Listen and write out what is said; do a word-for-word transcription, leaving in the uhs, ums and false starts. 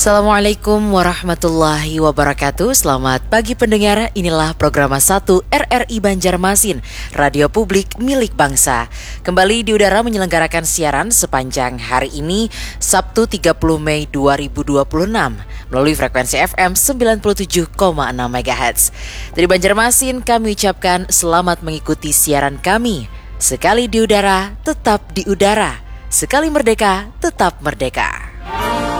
Assalamualaikum warahmatullahi wabarakatuh. Selamat pagi pendengar, inilah program satu R R I Banjarmasin, radio publik milik bangsa. Kembali di udara menyelenggarakan siaran sepanjang hari ini, Sabtu tiga puluh Mei dua ribu dua puluh enam, melalui frekuensi F M sembilan puluh tujuh koma enam megahertz. Dari Banjarmasin kami ucapkan selamat mengikuti siaran kami. Sekali di udara, tetap di udara. Sekali merdeka, tetap merdeka.